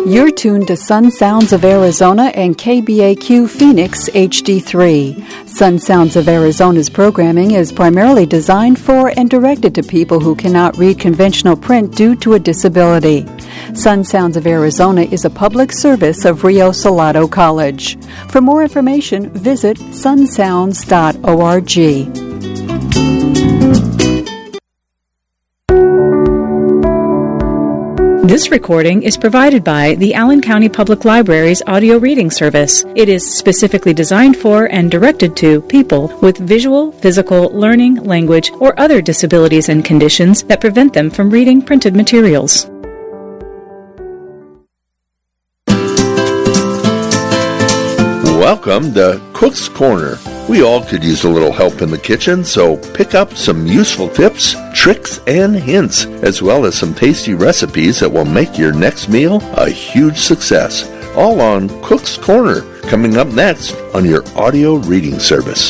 You're tuned to Sun Sounds of Arizona and KBAQ Phoenix HD3. Sun Sounds of Arizona's programming is primarily designed for and directed to people who cannot read conventional print due to a disability. Sun Sounds of Arizona is a public service of Rio Salado College. For more information, visit sunsounds.org. This recording is provided by the Allen County Public Library's audio reading service. It is specifically designed for and directed to people with visual, physical, learning, language, or other disabilities and conditions that prevent them from reading printed materials. Welcome to Cook's Corner. We all could use a little help in the kitchen, so pick up some useful tips, tricks, and hints, as well as some tasty recipes that will make your next meal a huge success. All on Cook's Corner, coming up next on your audio reading service.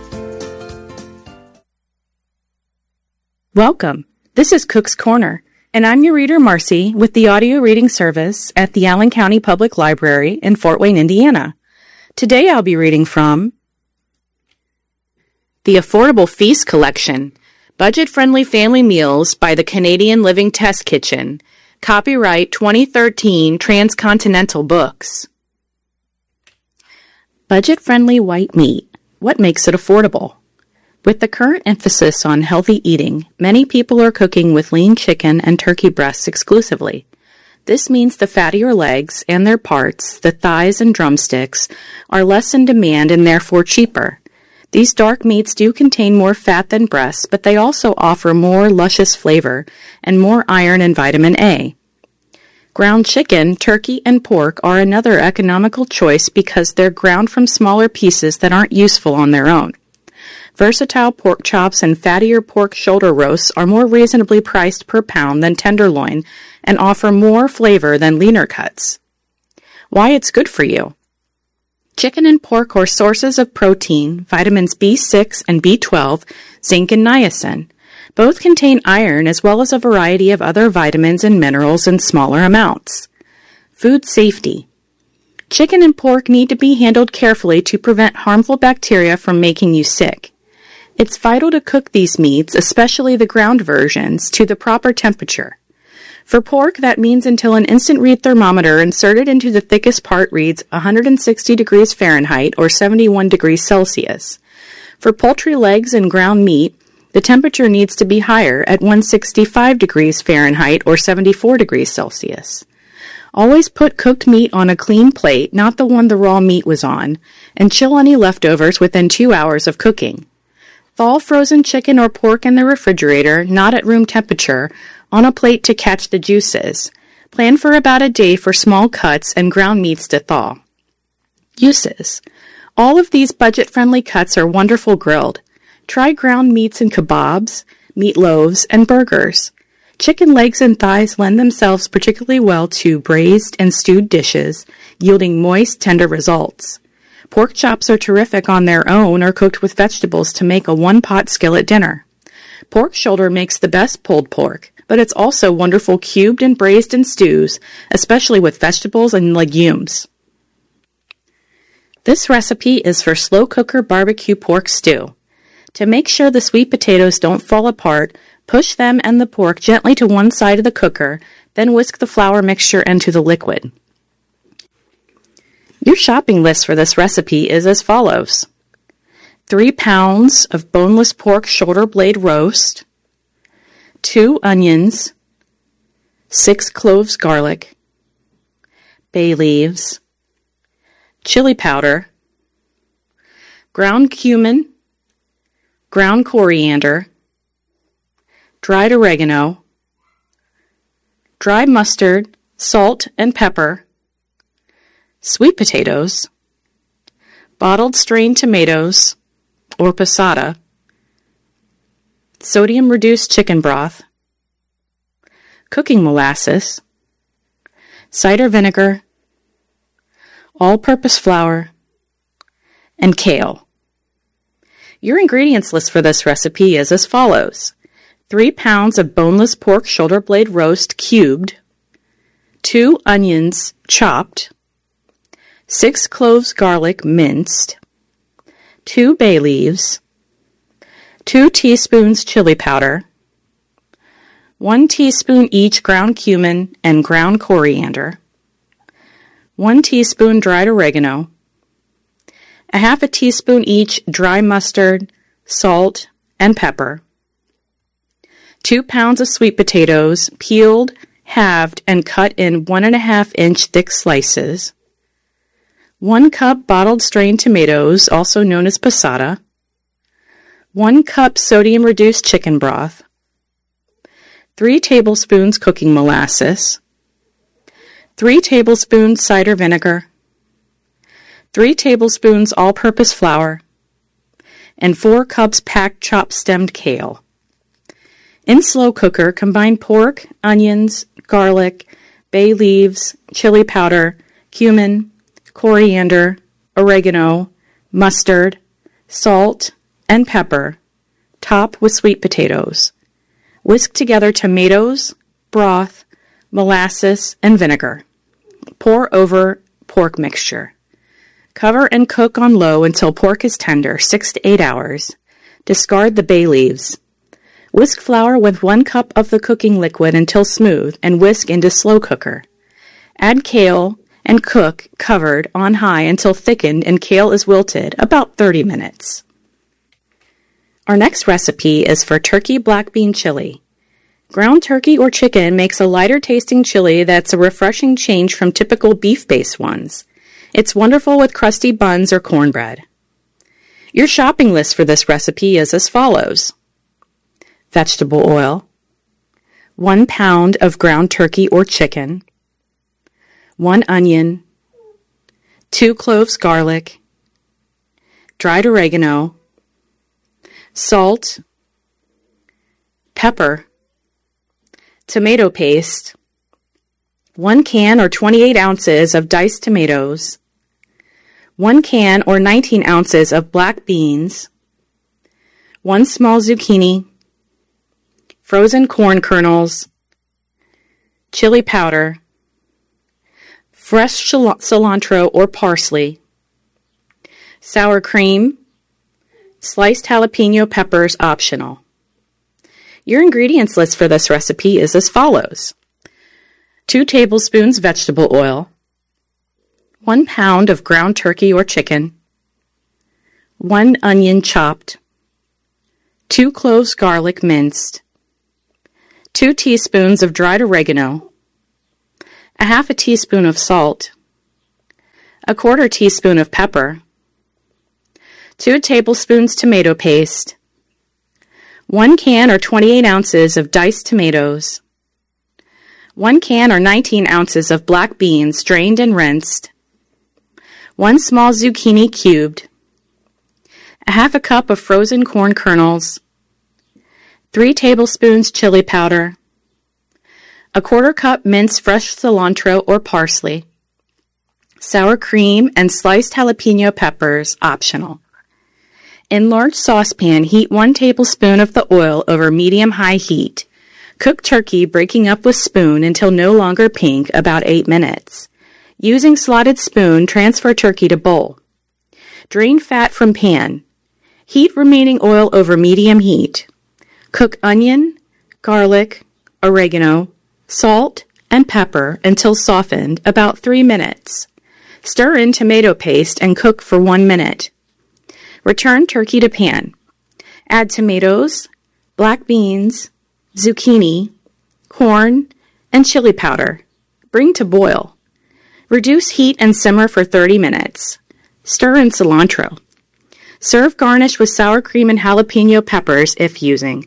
Welcome. This is Cook's Corner, and I'm your reader, Marcy, with the audio reading service at the Allen County Public Library in Fort Wayne, Indiana. Today I'll be reading from The Affordable Feast Collection, Budget-Friendly Family Meals by the Canadian Living Test Kitchen. Copyright 2013 Transcontinental Books. Budget-friendly white meat. What makes it affordable? With the current emphasis on healthy eating, many people are cooking with lean chicken and turkey breasts exclusively. This means the fattier legs and their parts, the thighs and drumsticks, are less in demand and therefore cheaper. These dark meats do contain more fat than breasts, but they also offer more luscious flavor and more iron and vitamin A. Ground chicken, turkey, and pork are another economical choice because they're ground from smaller pieces that aren't useful on their own. Versatile pork chops and fattier pork shoulder roasts are more reasonably priced per pound than tenderloin and offer more flavor than leaner cuts. Why it's good for you. Chicken and pork are sources of protein, vitamins B6 and B12, zinc and niacin. Both contain iron as well as a variety of other vitamins and minerals in smaller amounts. Food safety. Chicken and pork need to be handled carefully to prevent harmful bacteria from making you sick. It's vital to cook these meats, especially the ground versions, to the proper temperature. For pork, that means until an instant read thermometer inserted into the thickest part reads 160 degrees Fahrenheit or 71 degrees Celsius. For poultry legs and ground meat, the temperature needs to be higher at 165 degrees Fahrenheit or 74 degrees Celsius. Always put cooked meat on a clean plate, not the one the raw meat was on, and chill any leftovers within 2 hours of cooking. Thaw frozen chicken or pork in the refrigerator, not at room temperature, on a plate to catch the juices. Plan for about a day for small cuts and ground meats to thaw. Uses. All of these budget-friendly cuts are wonderful grilled. Try ground meats in kebabs, meatloaves, and burgers. Chicken legs and thighs lend themselves particularly well to braised and stewed dishes, yielding moist, tender results. Pork chops are terrific on their own or cooked with vegetables to make a one-pot skillet dinner. Pork shoulder makes the best pulled pork, but it's also wonderful cubed and braised in stews, especially with vegetables and legumes. This recipe is for slow cooker barbecue pork stew. To make sure the sweet potatoes don't fall apart, push them and the pork gently to one side of the cooker, then whisk the flour mixture into the liquid. Your shopping list for this recipe is as follows: 3 pounds of boneless pork shoulder blade roast, 2 onions, 6 cloves garlic, bay leaves, chili powder, ground cumin, ground coriander, dried oregano, dry mustard, salt and pepper, sweet potatoes, bottled strained tomatoes or passata, sodium-reduced chicken broth, cooking molasses, cider vinegar, all-purpose flour, and kale. Your ingredients list for this recipe is as follows: 3 pounds of boneless pork shoulder blade roast cubed, 2 onions chopped, 6 cloves garlic minced, 2 bay leaves, 2 teaspoons chili powder, 1 teaspoon each ground cumin and ground coriander, 1 teaspoon dried oregano, a half a teaspoon each dry mustard, salt, and pepper, 2 pounds of sweet potatoes, peeled, halved, and cut in 1.5-inch thick slices, 1 cup bottled strained tomatoes, also known as passata, 1 cup sodium-reduced chicken broth, 3 tablespoons cooking molasses, 3 tablespoons cider vinegar, 3 tablespoons all-purpose flour, and 4 cups packed chopped stemmed kale. In slow cooker, combine pork, onions, garlic, bay leaves, chili powder, cumin, coriander, oregano, mustard, salt, and pepper. Top with sweet potatoes. Whisk together tomatoes, broth, molasses, and vinegar. Pour over pork mixture. Cover and cook on low until pork is tender, 6 to 8 hours. Discard the bay leaves. Whisk flour with 1 cup of the cooking liquid until smooth and whisk into slow cooker. Add kale and cook covered on high until thickened and kale is wilted, about 30 minutes. Our next recipe is for turkey black bean chili. Ground turkey or chicken makes a lighter tasting chili that's a refreshing change from typical beef-based ones. It's wonderful with crusty buns or cornbread. Your shopping list for this recipe is as follows. Vegetable oil, 1 pound of ground turkey or chicken, 1 onion, 2 cloves garlic, dried oregano, salt, pepper, tomato paste, 1 can or 28 ounces of diced tomatoes, 1 can or 19 ounces of black beans, 1 small zucchini, frozen corn kernels, chili powder, fresh cilantro or parsley, sour cream, sliced jalapeno peppers optional. Your ingredients list for this recipe is as follows. 2 tablespoons vegetable oil, 1 pound of ground turkey or chicken, 1 onion chopped, 2 cloves garlic minced, 2 teaspoons of dried oregano, a half a teaspoon of salt, a 1/4 teaspoon of pepper, 2 tablespoons tomato paste, 1 can or 28 ounces of diced tomatoes, 1 can or 19 ounces of black beans drained and rinsed, 1 small zucchini cubed, a half a cup of frozen corn kernels, 3 tablespoons chili powder, a 1/4 cup minced fresh cilantro or parsley, sour cream, and sliced jalapeno peppers optional. In large saucepan, heat 1 tablespoon of the oil over medium-high heat. Cook turkey, breaking up with spoon until no longer pink, about 8 minutes. Using slotted spoon, transfer turkey to bowl. Drain fat from pan. Heat remaining oil over medium heat. Cook onion, garlic, oregano, salt, and pepper until softened, about 3 minutes. Stir in tomato paste and cook for 1 minute. Return turkey to pan. Add tomatoes, black beans, zucchini, corn, and chili powder. Bring to boil. Reduce heat and simmer for 30 minutes. Stir in cilantro. Serve garnished with sour cream and jalapeno peppers if using.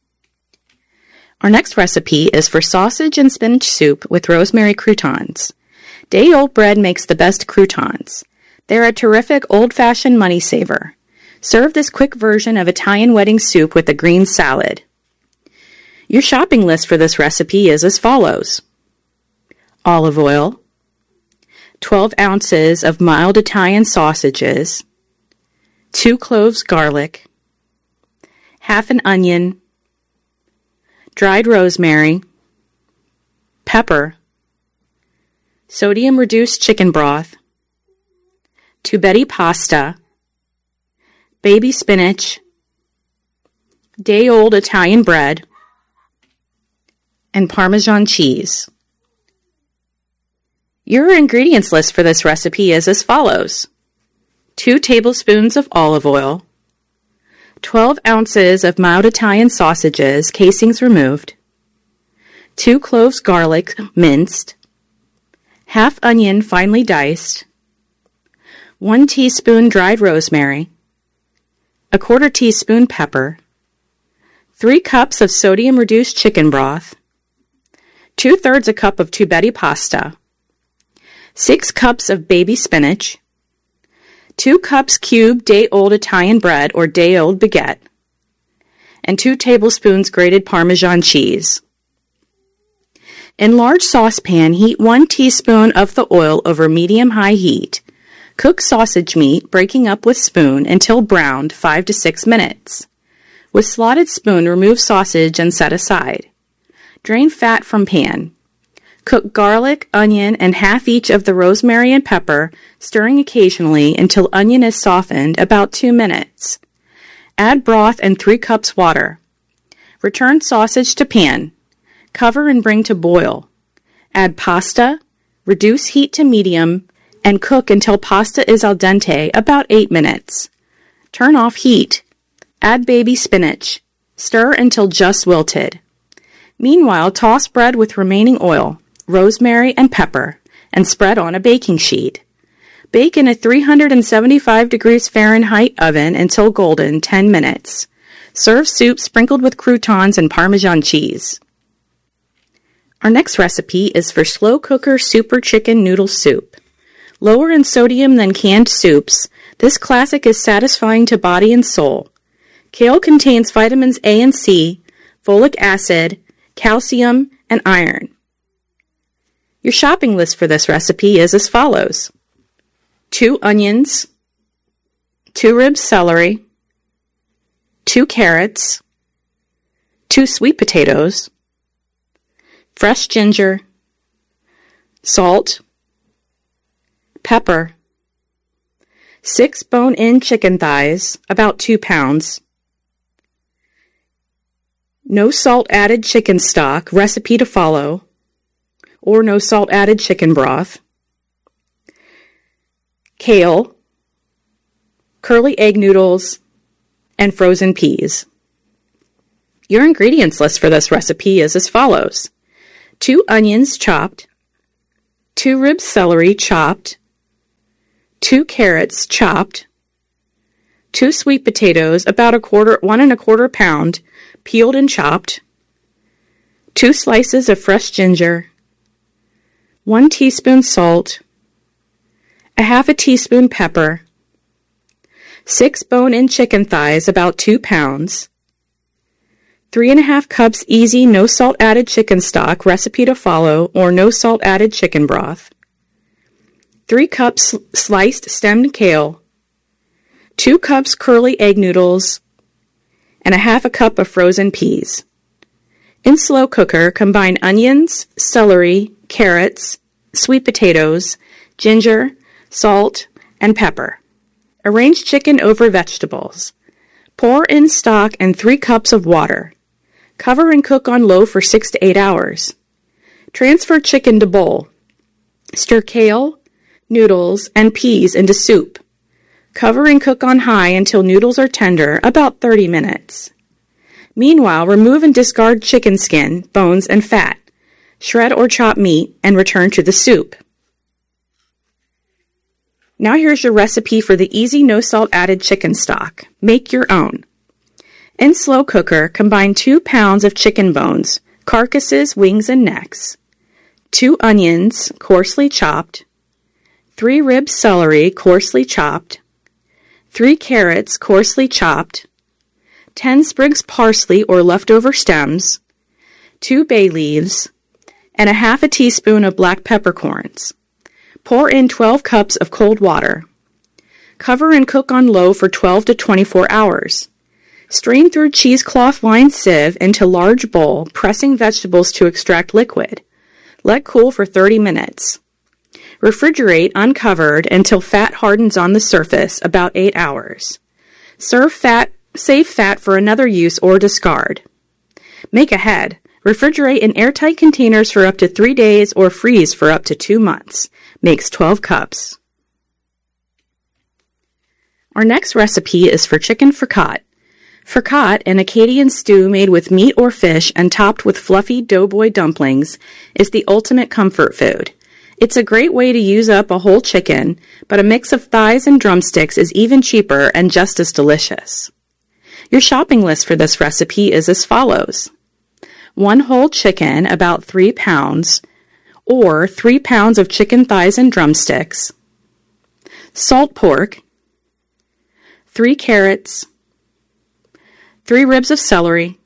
Our next recipe is for sausage and spinach soup with rosemary croutons. Day-old bread makes the best croutons. They're a terrific old-fashioned money saver. Serve this quick version of Italian wedding soup with a green salad. Your shopping list for this recipe is as follows. Olive oil, 12 ounces of mild Italian sausages, 2 cloves garlic, half an onion, dried rosemary, pepper, sodium-reduced chicken broth, tubetti pasta, baby spinach, day-old Italian bread, and Parmesan cheese. Your ingredients list for this recipe is as follows: 2 tablespoons of olive oil, 12 ounces of mild Italian sausages, casings removed, 2 cloves garlic minced, half onion finely diced, 1 teaspoon dried rosemary, a 1/4 teaspoon pepper, 3 cups of sodium-reduced chicken broth, 2/3 a cup of tubetti pasta, 6 cups of baby spinach, 2 cups cubed day-old Italian bread or day-old baguette, and 2 tablespoons grated Parmesan cheese. In large saucepan, heat 1 teaspoon of the oil over medium-high heat. Cook sausage meat, breaking up with spoon, until browned 5 to 6 minutes. With slotted spoon, remove sausage and set aside. Drain fat from pan. Cook garlic, onion, and half each of the rosemary and pepper, stirring occasionally until onion is softened, about 2 minutes. Add broth and 3 cups water. Return sausage to pan. Cover and bring to boil. Add pasta, reduce heat to medium, and cook until pasta is al dente, about 8 minutes. Turn off heat. Add baby spinach. Stir until just wilted. Meanwhile, toss bread with remaining oil, rosemary, and pepper, and spread on a baking sheet. Bake in a 375 degrees Fahrenheit oven until golden, 10 minutes. Serve soup sprinkled with croutons and Parmesan cheese. Our next recipe is for slow cooker super chicken noodle soup. Lower in sodium than canned soups, this classic is satisfying to body and soul. Kale contains vitamins A and C, folic acid, calcium, and iron. Your shopping list for this recipe is as follows: 2 onions, 2 ribs celery, 2 carrots, 2 sweet potatoes, fresh ginger, salt, pepper, 6 bone-in chicken thighs, about 2 pounds, no salt added chicken stock, recipe to follow, or no salt added chicken broth, kale, curly egg noodles, and frozen peas. Your ingredients list for this recipe is as follows: 2 onions chopped, 2 ribs celery chopped, 2 carrots chopped, 2 sweet potatoes, about 1 1/4 pound, peeled and chopped, 2 slices of fresh ginger, 1 teaspoon salt, a 1/2 teaspoon pepper, 6 bone-in chicken thighs, about 2 pounds, 3 1/2 cups easy no salt added chicken stock, recipe to follow, or no salt added chicken broth, 3 cups sliced stemmed kale, 2 cups curly egg noodles, and a 1/2 cup of frozen peas. In slow cooker, combine onions, celery, carrots, sweet potatoes, ginger, salt, and pepper. Arrange chicken over vegetables. Pour in stock and 3 cups of water. Cover and cook on low for 6 to 8 hours. Transfer chicken to bowl. Stir kale, noodles, and peas into soup. Cover and cook on high until noodles are tender, about 30 minutes. Meanwhile, remove and discard chicken skin, bones, and fat. Shred or chop meat and return to the soup. Now here's your recipe for the easy no salt added chicken stock. Make your own. In slow cooker, combine 2 pounds of chicken bones, carcasses, wings, and necks, 2 onions, coarsely chopped, 3 ribs celery, coarsely chopped, 3 carrots, coarsely chopped, 10 sprigs parsley or leftover stems, 2 bay leaves, and a 1/2 teaspoon of black peppercorns. Pour in 12 cups of cold water. Cover and cook on low for 12 to 24 hours. Strain through cheesecloth lined sieve into large bowl, pressing vegetables to extract liquid. Let cool for 30 minutes. Refrigerate uncovered until fat hardens on the surface, about 8 hours. Save fat for another use or discard. Make ahead. Refrigerate in airtight containers for up to 3 days or freeze for up to 2 months. Makes 12 cups. Our next recipe is for chicken fricotte. Fricotte, an Acadian stew made with meat or fish and topped with fluffy doughboy dumplings, is the ultimate comfort food. It's a great way to use up a whole chicken, but a mix of thighs and drumsticks is even cheaper and just as delicious. Your shopping list for this recipe is as follows. 1 whole chicken, about 3 pounds, or 3 pounds of chicken thighs and drumsticks, salt pork, 3 carrots, 3 ribs of celery,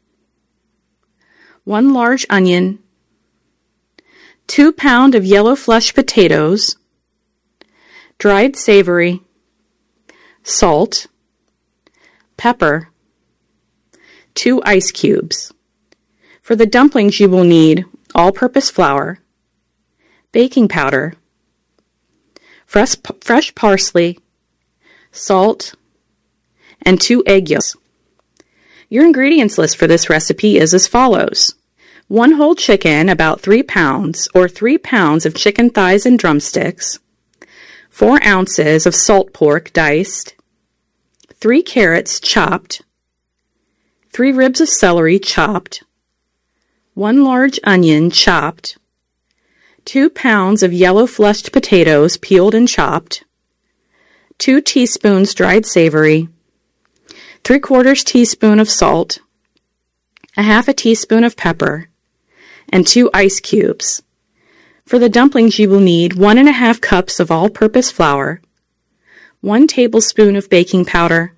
1 large onion, 2 pounds of yellow flesh potatoes, dried savory, salt, pepper, 2 ice cubes. For the dumplings you will need all-purpose flour, baking powder, fresh parsley, salt, and 2 egg yolks. Your ingredients list for this recipe is as follows. 1 whole chicken, about 3 pounds, or 3 pounds of chicken thighs and drumsticks, 4 ounces of salt pork diced, 3 carrots chopped, 3 ribs of celery chopped, 1 large onion chopped, 2 pounds of yellow fleshed potatoes peeled and chopped, 2 teaspoons dried savory, 3/4 teaspoon of salt, a half a teaspoon of pepper, and 2 ice cubes. For the dumplings you will need 1 1/2 cups of all-purpose flour, 1 tablespoon of baking powder,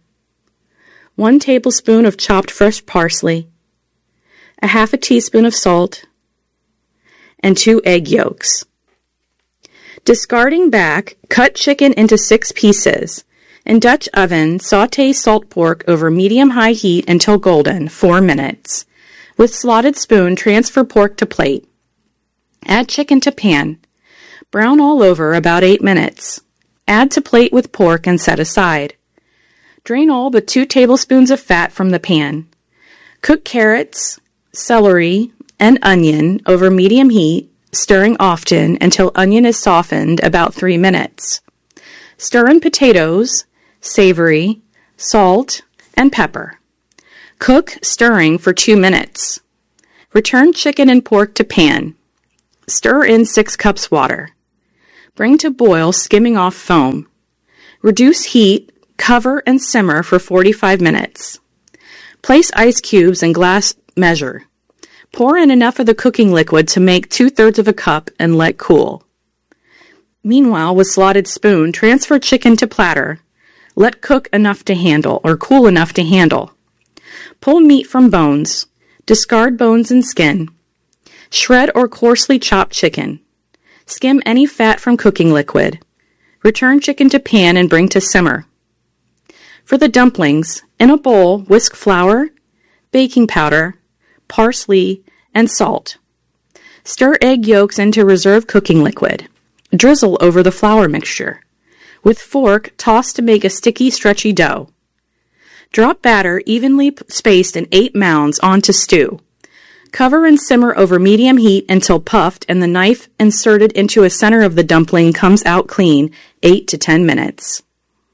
1 tablespoon of chopped fresh parsley, a half a teaspoon of salt, and 2 egg yolks. Discarding back, cut chicken into 6 pieces. In Dutch oven, sauté salt pork over medium-high heat until golden, 4 minutes. With slotted spoon, transfer pork to plate. Add chicken to pan. Brown all over about 8 minutes. Add to plate with pork and set aside. Drain all but 2 tablespoons of fat from the pan. Cook carrots, celery, and onion over medium heat, stirring often until onion is softened about 3 minutes. Stir in potatoes, savory, salt, and pepper. Cook, stirring for 2 minutes. Return chicken and pork to pan. Stir in 6 cups water. Bring to boil, skimming off foam. Reduce heat, cover, and simmer for 45 minutes. Place ice cubes in glass measure. Pour in enough of the cooking liquid to make 2/3 of a cup and let cool. Meanwhile, with slotted spoon, transfer chicken to platter. Let cook enough to handle, or cool enough to handle. Pull meat from bones. Discard bones and skin. Shred or coarsely chop chicken. Skim any fat from cooking liquid. Return chicken to pan and bring to simmer. For the dumplings, in a bowl, whisk flour, baking powder, parsley, and salt. Stir egg yolks into reserved cooking liquid. Drizzle over the flour mixture. With fork, toss to make a sticky, stretchy dough. Drop batter evenly spaced in 8 mounds onto stew. Cover and simmer over medium heat until puffed and the knife inserted into a center of the dumpling comes out clean, 8 to 10 minutes.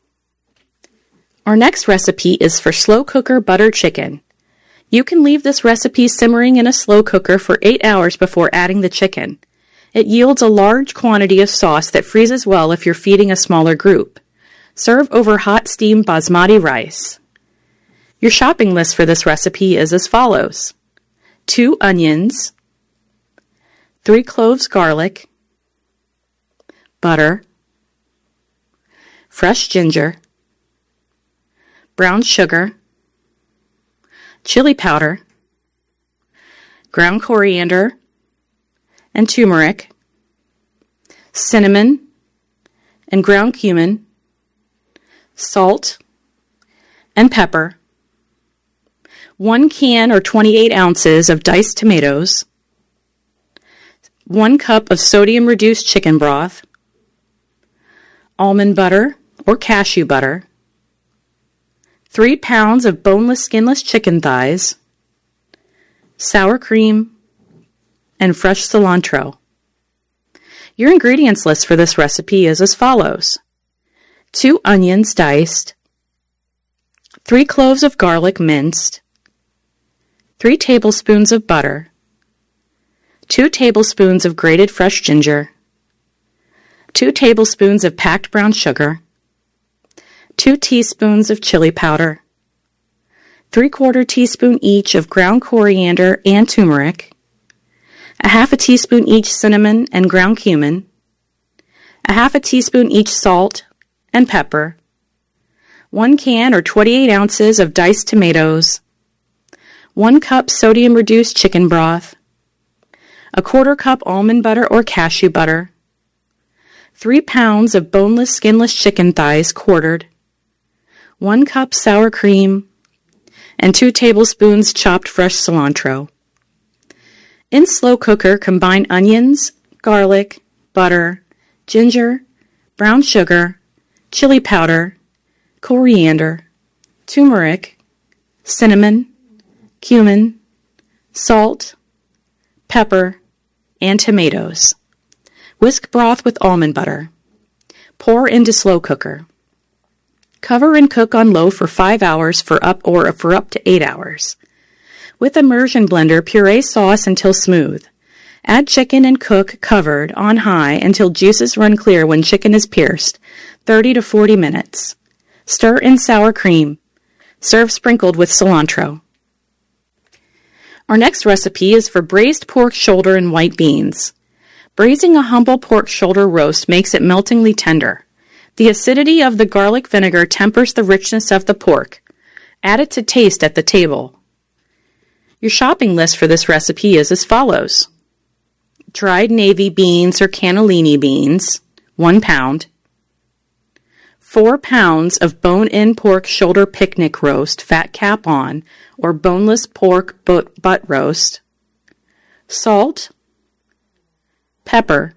Our next recipe is for slow cooker butter chicken. You can leave this recipe simmering in a slow cooker for 8 hours before adding the chicken. It yields a large quantity of sauce that freezes well if you're feeding a smaller group. Serve over hot steamed basmati rice. Your shopping list for this recipe is as follows. 2 onions, 3 cloves garlic, butter, fresh ginger, brown sugar, chili powder, ground coriander, and turmeric, cinnamon, and ground cumin, salt, and pepper, 1 can or 28 ounces of diced tomatoes, 1 cup of sodium-reduced chicken broth, almond butter or cashew butter, 3 pounds of boneless, skinless chicken thighs, sour cream, and fresh cilantro. Your ingredients list for this recipe is as follows: 2 onions diced, 3 cloves of garlic minced, 3 tablespoons of butter, 2 tablespoons of grated fresh ginger, 2 tablespoons of packed brown sugar, 2 teaspoons of chili powder, 3/4 teaspoon each of ground coriander and turmeric, 1/2 teaspoon each cinnamon and ground cumin, 1/2 teaspoon each salt and pepper, 1 can or 28 ounces of diced tomatoes, 1 cup sodium-reduced chicken broth, 1/4 cup almond butter or cashew butter, 3 pounds of boneless, skinless chicken thighs quartered, 1 cup sour cream, and 2 tablespoons chopped fresh cilantro. In slow cooker, combine onions, garlic, butter, ginger, brown sugar, chili powder, coriander, turmeric, cinnamon, cumin, salt, pepper, and tomatoes. Whisk broth with almond butter. Pour into slow cooker. Cover and cook on low for 5 hours for up to 8 hours. With immersion blender, puree sauce until smooth. Add chicken and cook covered on high until juices run clear when chicken is pierced, 30 to 40 minutes. Stir in sour cream. Serve sprinkled with cilantro. Our next recipe is for braised pork shoulder and white beans. Braising a humble pork shoulder roast makes it meltingly tender. The acidity of the garlic vinegar tempers the richness of the pork. Add it to taste at the table. Your shopping list for this recipe is as follows: dried navy beans or cannellini beans, 1 pound, 4 pounds of bone-in pork shoulder picnic roast, fat cap on, or boneless pork butt roast, salt, pepper,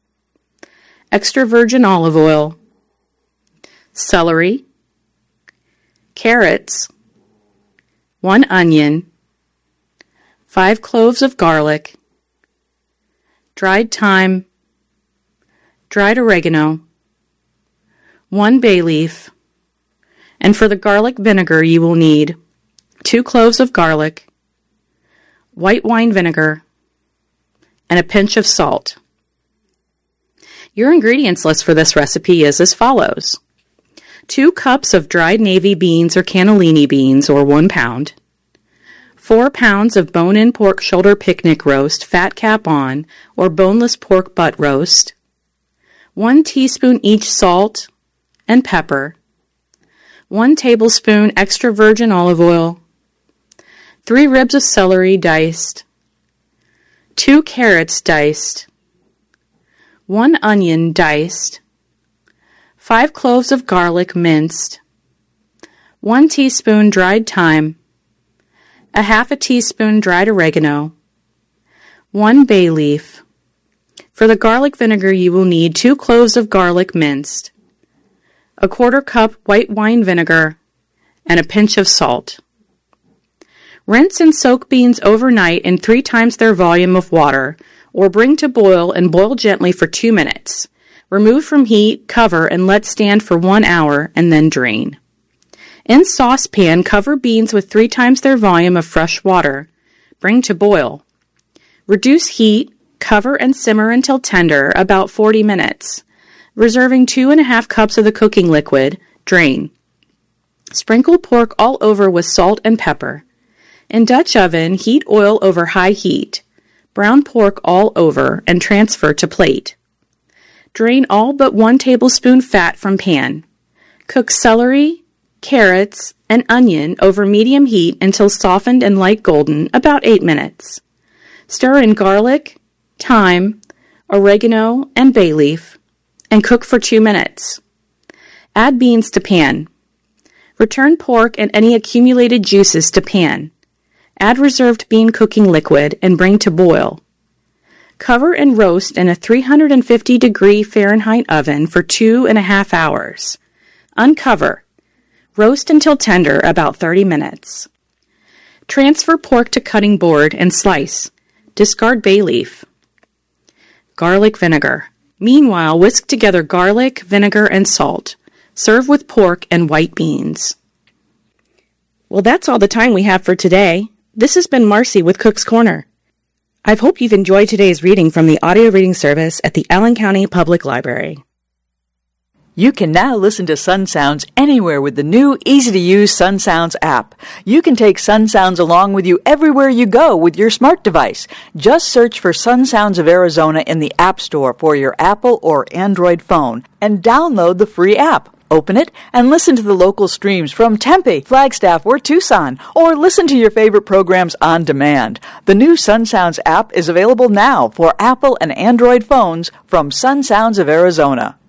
extra virgin olive oil, celery, carrots, 1 onion, 5 cloves of garlic, dried thyme, dried oregano, 1 bay leaf, and for the garlic vinegar you will need 2 cloves of garlic, white wine vinegar, and a pinch of salt. Your ingredients list for this recipe is as follows: 2 cups of dried navy beans or cannellini beans, or 1 pound, 4 pounds of bone-in pork shoulder picnic roast, fat cap on, or boneless pork butt roast, 1 teaspoon each salt and pepper, 1 tablespoon extra virgin olive oil, 3 ribs of celery diced, 2 carrots diced, 1 onion diced, 5 cloves of garlic minced, 1 teaspoon dried thyme, 1/2 teaspoon dried oregano, 1 bay leaf. For the garlic vinegar you will need 2 cloves of garlic minced, 1/4 cup white wine vinegar, and a pinch of salt. Rinse and soak beans overnight in 3 times their volume of water, or bring to boil and boil gently for 2 minutes. Remove from heat, cover, and let stand for 1 hour, and then drain. In saucepan, cover beans with 3 times their volume of fresh water. Bring to boil. Reduce heat, cover and simmer until tender, about 40 minutes. Reserving 2½ cups of the cooking liquid, drain. Sprinkle pork all over with salt and pepper. In Dutch oven, heat oil over high heat. Brown pork all over and transfer to plate. Drain all but 1 tablespoon fat from pan. Cook celery, carrots, and onion over medium heat until softened and light golden, about 8 minutes. Stir in garlic, thyme, oregano, and bay leaf, and cook for 2 minutes. Add beans to pan. Return pork and any accumulated juices to pan. Add reserved bean cooking liquid and bring to boil. Cover and roast in a 350-degree Fahrenheit oven for 2.5 hours. Uncover. Roast until tender, about 30 minutes. Transfer pork to cutting board and slice. Discard bay leaf. Garlic vinegar. Meanwhile, whisk together garlic, vinegar, and salt. Serve with pork and white beans. Well, that's all the time we have for today. This has been Marcy with Cook's Corner. I hope you've enjoyed today's reading from the audio reading service at the Allen County Public Library. You can now listen to Sun Sounds anywhere with the new, easy-to-use Sun Sounds app. You can take Sun Sounds along with you everywhere you go with your smart device. Just search for Sun Sounds of Arizona in the App Store for your Apple or Android phone and download the free app. Open it and listen to the local streams from Tempe, Flagstaff, or Tucson, or listen to your favorite programs on demand. The new Sun Sounds app is available now for Apple and Android phones from Sun Sounds of Arizona.